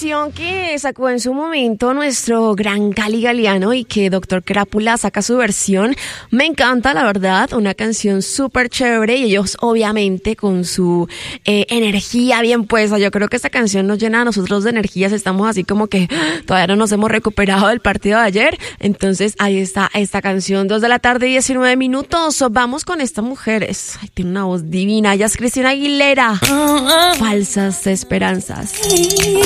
canción que sacó en su momento nuestro gran Cali Galiano y que Dr. Crápula saca su versión. Me encanta, la verdad, una canción súper chévere y ellos obviamente con su energía bien puesta. Yo creo que esta canción nos llena a nosotros de energías. Estamos así como que todavía no nos hemos recuperado del partido de ayer. Entonces ahí está esta canción, 2 de la tarde, 19 minutos. Vamos con esta mujer. Tiene una voz divina. Ella es Cristina Aguilera. Falsas esperanzas.